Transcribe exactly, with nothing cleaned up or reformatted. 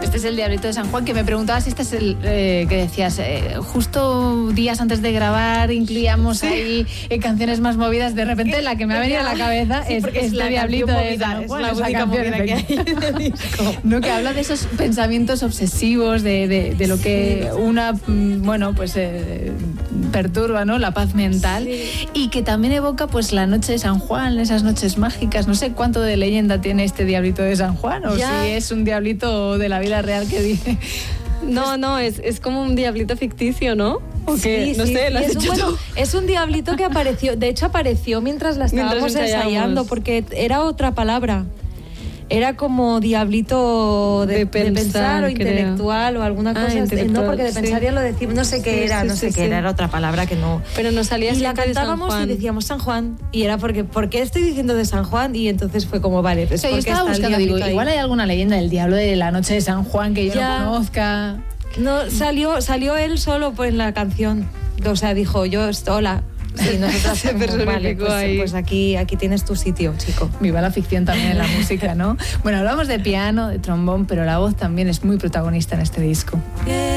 Este es el Diablito de San Juan, que me preguntabas si este es el eh, que decías, eh, justo días antes de grabar incluíamos sí. ahí eh, canciones más movidas. De repente la que me ha venido a la cabeza sí, es, es este la Diablito de San Juan. Es la única movida que hay en el disco. No, que habla de esos pensamientos obsesivos, de, de, de lo que sí. una, bueno, pues eh, perturba, ¿no? La paz mental. Sí. Y que también evoca pues la noche de San Juan, esas noches mágicas. No sé cuánto de leyenda tiene este Diablito de San Juan, o ya. si es un diablito de la vida real que dice. No, no, es, es como un diablito ficticio, ¿no? Sí, no sí, sé, ¿lo has es, hecho un, bueno, tú? es un diablito que apareció, de hecho apareció mientras la estábamos mientras ensayando, porque era otra palabra. Era como diablito de, de, pensar, de pensar o creo. intelectual o alguna cosa. Ah, no, porque de pensar sí. ya lo decimos, no sé qué sí, era, sí, no sé sí, qué sí. era, era otra palabra que no. Pero nos salía y la cantábamos y decíamos San Juan. Y era porque, ¿por qué estoy diciendo de San Juan? Y entonces fue como, vale, pues o sea, yo estaba buscando, digo, ahí. Igual hay alguna leyenda del diablo de la noche de San Juan que yo ya. no conozca. No, salió, salió él solo pues, en la canción. O sea, dijo, yo, hola. Sí, nosotros se como, vale, pues, pues aquí, aquí tienes tu sitio, chico. Viva la ficción también en la música, ¿no? Bueno, hablamos de piano, de trombón, pero la voz también es muy protagonista en este disco.